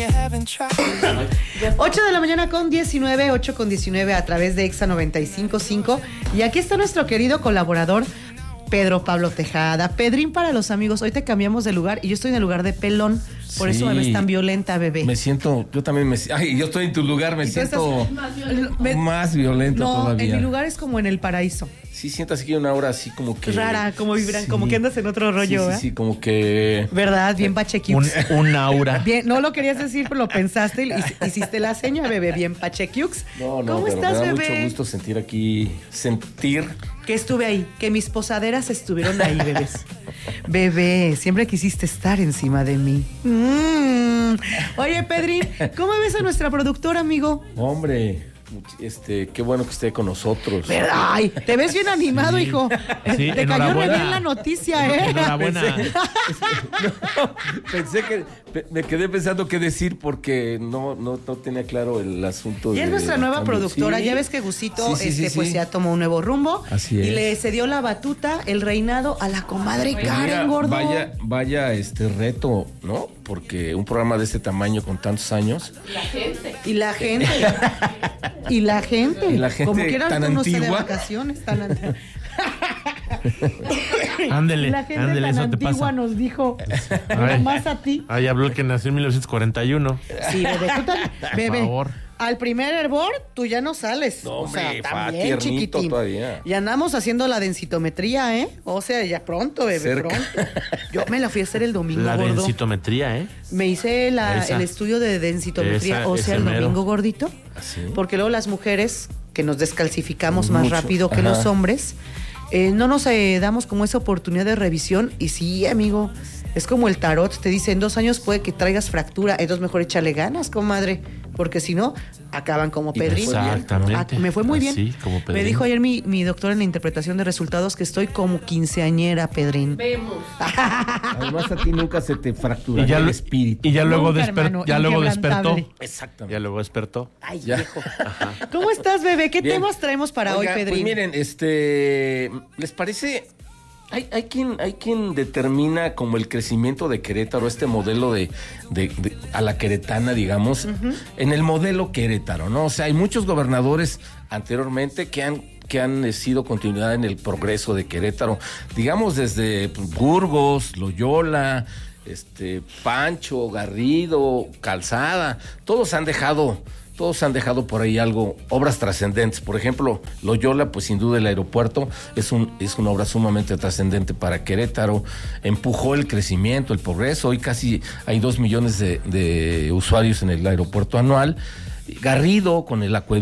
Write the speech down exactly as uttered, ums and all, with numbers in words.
ocho de la mañana con diecinueve, ocho con diecinueve a través de Exa noventa y cinco punto cinco. Y aquí está nuestro querido colaborador Pedro Pablo Tejada. Pedrín para los amigos. Hoy te cambiamos de lugar y yo estoy en el lugar de Pelón. Por sí, eso me ves tan violenta, bebé. Me siento, yo también me ay, yo estoy en tu lugar, me siento más violento, me, más violento no, todavía. En mi lugar es como en el paraíso. Sí, siento así que una hora así como que... Rara, como vibran, sí, como que andas en otro rollo, ¿eh? Sí, sí, sí, como que... ¿Verdad? Bien pachequiux. Un, un aura. Bien, no lo querías decir, pero lo pensaste y hiciste la seña, bebé, bien pachequiux. No, no, ¿Cómo pero estás, me da bebé? mucho gusto sentir aquí, sentir... Que estuve ahí, que mis posaderas estuvieron ahí, bebés. Bebé, siempre quisiste estar encima de mí. Mm. Oye, Pedrín, ¿cómo ves a nuestra productora, amigo? Hombre, este, qué bueno que esté con nosotros. ¿Verdad? Ay, te ves bien animado, sí, hijo. Sí, te cayó re bien la noticia, ¿eh? Enhorabuena. Pensé, no, pensé que me quedé pensando qué decir porque no, no, no tenía claro el asunto. Y es de, nuestra nueva cambio. productora. Sí. Ya ves que Gusito sí, sí, este, sí, pues sí. ya tomó un nuevo rumbo. Así es. Y le cedió la batuta, el reinado a la comadre Pues Karen, mira, gordo. Vaya, vaya este reto, ¿no? Porque un programa de este tamaño con tantos años. La gente. Y la gente. y la gente. Y la gente como quieran tan tú no sé de antigua. vacaciones, tan antigua. Ándele, la gente ándele, tan eso te antigua pasa. nos dijo, Ay. más a ti. Ahí habló el que nació en mil novecientos cuarenta y uno. Sí, bebé, tú también. Bebé, Por favor. al primer hervor tú ya no sales. No, o sea, hombre, fa, también, tiernito chiquitín. todavía. Y andamos haciendo la densitometría, ¿eh? O sea, ya pronto, bebé, Cerca. pronto. Yo me la fui a hacer el domingo, La gordo. densitometría, ¿eh? Me hice la, Esa. el estudio de densitometría Esa, ósea el ese mero. domingo, gordito. ¿Así? Porque luego las mujeres, que nos descalcificamos Mucho. más rápido que Ajá. los hombres, eh, no nos eh, damos como esa oportunidad de revisión. Y sí, amigo, es como el tarot. Te dice, en dos años puede que traigas fractura. Entonces mejor échale ganas, comadre. Porque si no, acaban como Y te Pedrín. fue bien. Exactamente. Ah, me fue muy bien. Así, como Me Pedrín. dijo ayer mi, mi doctor en la interpretación de resultados que estoy como quinceañera, Pedrín. Vemos. Además a ti nunca se te fractura Y ya, el lo- espíritu. y ya luego, Nunca, desper- hermano, ya luego despertó. inquebrantable. Exactamente. Ya luego despertó. Ay, Ya. viejo. ¿Cómo estás, bebé? ¿Qué Bien. temas traemos para Oiga, hoy, Pedrín? Pues miren, este, ¿les parece? Hay, hay quien, hay quien determina como el crecimiento de Querétaro, este modelo de, de- de- a la queretana, digamos, uh-huh. en el modelo Querétaro, ¿no? O sea, hay muchos gobernadores anteriormente que han que han eh, sido continuidad en el progreso de Querétaro, digamos desde pues, Burgos, Loyola, este, Pancho, Garrido, Calzada, todos han dejado Todos han dejado por ahí algo, obras trascendentes. Por ejemplo, Loyola, pues sin duda el aeropuerto es un es una obra sumamente trascendente para Querétaro. Empujó el crecimiento, el progreso. Hoy casi hay dos millones de, de usuarios en el aeropuerto anual. Garrido con el acueducto